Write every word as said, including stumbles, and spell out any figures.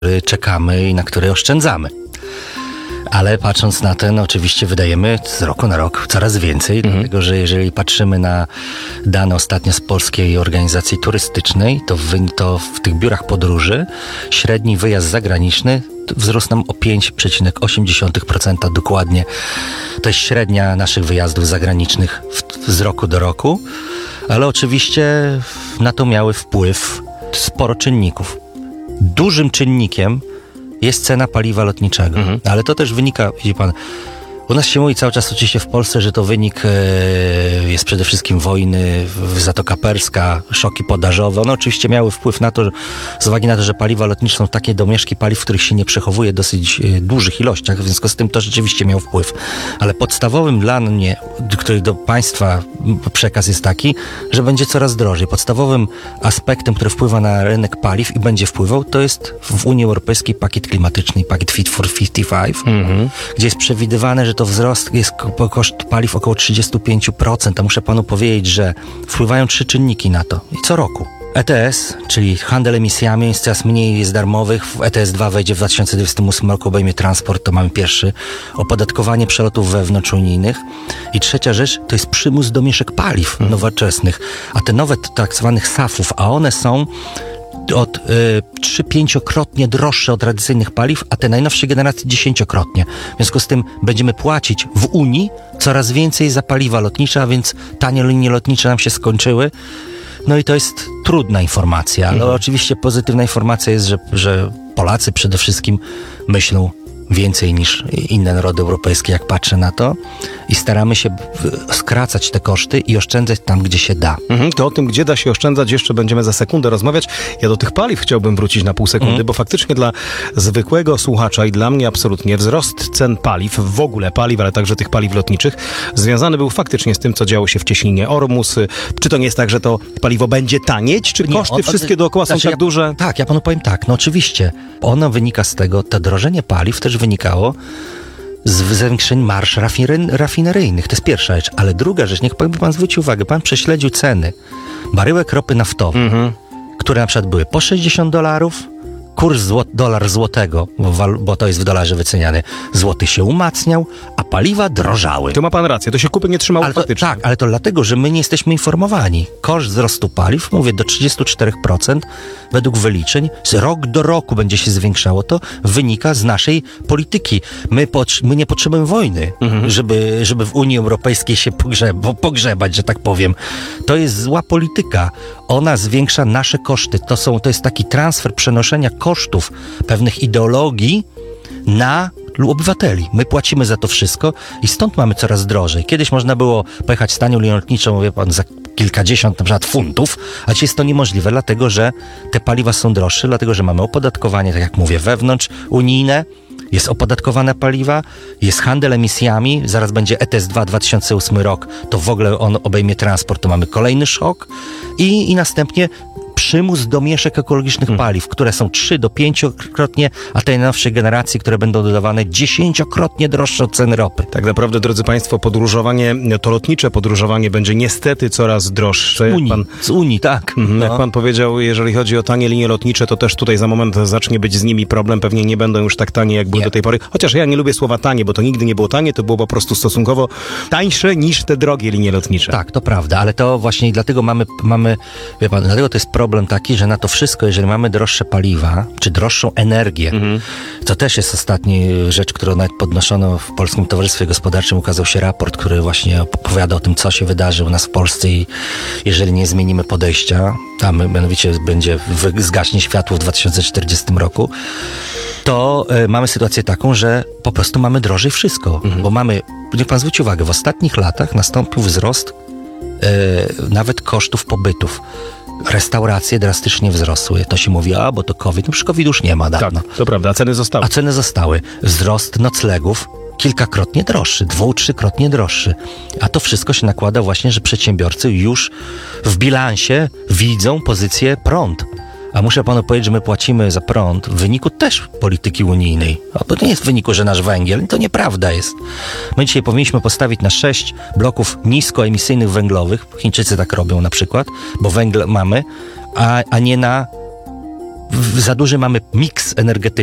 który czekamy i na który oszczędzamy. Ale patrząc na ten, oczywiście wydajemy z roku na rok coraz więcej, mhm. dlatego że jeżeli patrzymy na dane ostatnio z Polskiej Organizacji Turystycznej, to w, to w tych biurach podróży średni wyjazd zagraniczny wzrósł nam o pięć przecinek osiem procent dokładnie. To jest średnia naszych wyjazdów zagranicznych w, z roku do roku, ale oczywiście na to miały wpływ sporo czynników. Dużym czynnikiem jest cena paliwa lotniczego. Mhm. Ale to też wynika, widzi pan, u nas się mówi cały czas oczywiście w Polsce, że to wynik e, jest przede wszystkim wojny, Zatoka Perska, szoki podażowe. One oczywiście miały wpływ na to, że, z uwagi na to, że paliwa lotnicze są takie domieszki paliw, w których się nie przechowuje w dosyć e, dużych ilościach, w związku z tym to rzeczywiście miał wpływ. Ale podstawowym dla mnie, który do państwa przekaz jest taki, że będzie coraz drożej. Podstawowym aspektem, który wpływa na rynek paliw i będzie wpływał, to jest w Unii Europejskiej pakiet klimatyczny, pakiet Fit for pięćdziesiąt pięć, mhm. gdzie jest przewidywane, że to wzrost jest koszt paliw około trzydzieści pięć procent, a muszę panu powiedzieć, że wpływają trzy czynniki na to i co roku. E T S, czyli handel emisjami, jest coraz mniej jest darmowych. E T S dwa wejdzie w dwa tysiące dwudziestym ósmym roku, obejmie transport, to mamy pierwszy. Opodatkowanie przelotów wewnątrzunijnych. I trzecia rzecz, to jest przymus domieszek paliw hmm. nowoczesnych. A te nowe tak zwanych safów, a one są od y, trzy pięciokrotnie droższe od tradycyjnych paliw, a te najnowsze generacje dziesięciokrotnie. W związku z tym będziemy płacić w Unii coraz więcej za paliwa lotnicze, a więc tanie linie lotnicze nam się skończyły. No i to jest trudna informacja, ale mhm. oczywiście pozytywna informacja jest, że, że Polacy przede wszystkim myślą więcej niż inne narody europejskie, jak patrzę na to, i staramy się skracać te koszty i oszczędzać tam, gdzie się da. Mhm, to o tym, gdzie da się oszczędzać, jeszcze będziemy za sekundę rozmawiać. Ja do tych paliw chciałbym wrócić na pół sekundy, mhm. bo faktycznie dla zwykłego słuchacza i dla mnie absolutnie wzrost cen paliw, w ogóle paliw, ale także tych paliw lotniczych, związany był faktycznie z tym, co działo się w Cieśninie Ormus. Czy to nie jest tak, że to paliwo będzie tanieć? Czy nie, koszty on, wszystkie dookoła znaczy, są tak ja, duże? Tak, ja panu powiem tak, no oczywiście. Ono wynika z tego, to drożenie paliw też wynikało z zwiększeń marsz rafin- rafineryjnych. To jest pierwsza rzecz. Ale druga rzecz, niech pan, pan zwróci uwagę, pan prześledził ceny baryłek ropy naftowej, mm-hmm. które na przykład były po sześćdziesiąt dolarów, kurs zło- dolar złotego, bo, wal- bo to jest w dolarze wyceniany, złoty się umacniał, a paliwa drożały. To ma pan rację, to się kupy nie trzymało ale to, faktycznie. Tak, ale to dlatego, że my nie jesteśmy informowani. Koszt wzrostu paliw, mówię, do trzydzieści cztery procent według wyliczeń, z rok do roku będzie się zwiększało. To wynika z naszej polityki. My, pot- my nie potrzebujemy wojny, mhm. żeby, żeby w Unii Europejskiej się pogrzeb- pogrzebać, że tak powiem. To jest zła polityka. Ona zwiększa nasze koszty. To, są, to jest taki transfer przenoszenia kosztów pewnych ideologii na obywateli. My płacimy za to wszystko i stąd mamy coraz drożej. Kiedyś można było pojechać z tanią linią lotniczą, wie pan, za kilkadziesiąt na przykład funtów, a dzisiaj jest to niemożliwe, dlatego że te paliwa są droższe, dlatego że mamy opodatkowanie, tak jak mówię, wewnątrz unijne, jest opodatkowane paliwa, jest handel emisjami, zaraz będzie E T S dwa, dwa tysiące ósmy rok, to w ogóle on obejmie transport, to mamy kolejny szok i, i następnie przymus domieszek ekologicznych hmm. paliw, które są trzy do pięciokrotnie, a te najnowsze generacje, które będą dodawane dziesięciokrotnie droższe od ceny ropy. Tak naprawdę, drodzy państwo, podróżowanie, to lotnicze podróżowanie będzie niestety coraz droższe. Z Unii, pan, z Unii tak. Mhm, no. Jak pan powiedział, jeżeli chodzi o tanie linie lotnicze, to też tutaj za moment zacznie być z nimi problem. Pewnie nie będą już tak tanie, jak były nie. do tej pory. Chociaż ja nie lubię słowa tanie, bo to nigdy nie było tanie, to było po prostu stosunkowo tańsze niż te drogie linie lotnicze. Tak, to prawda, ale to właśnie dlatego mamy, mamy wie pan, dlatego to jest problem taki, że na to wszystko, jeżeli mamy droższe paliwa, czy droższą energię, mhm. to też jest ostatnia rzecz, którą nawet podnoszono w Polskim Towarzystwie Gospodarczym. Ukazał się raport, który właśnie opowiada o tym, co się wydarzy u nas w Polsce i jeżeli nie zmienimy podejścia, a mianowicie będzie zgaśnie światło w dwa tysiące czterdziestym roku, to y, mamy sytuację taką, że po prostu mamy drożej wszystko, mhm. bo mamy, niech pan zwróci uwagę, w ostatnich latach nastąpił wzrost y, nawet kosztów pobytów. Restauracje drastycznie wzrosły. To się mówi, a bo to COVID. No przy COVID już nie ma dawno. Tak, to prawda, a ceny zostały. A ceny zostały. Wzrost noclegów kilkakrotnie droższy, dwu-, trzykrotnie droższy. A to wszystko się nakłada właśnie, że przedsiębiorcy już w bilansie widzą pozycję prąd. A muszę panu powiedzieć, że my płacimy za prąd w wyniku też polityki unijnej. A to nie jest w wyniku, że nasz węgiel, to nieprawda jest. My dzisiaj powinniśmy postawić na sześć bloków niskoemisyjnych węglowych, Chińczycy tak robią na przykład, bo węgiel mamy, a, a nie na w, za duży mamy miks energetyczny.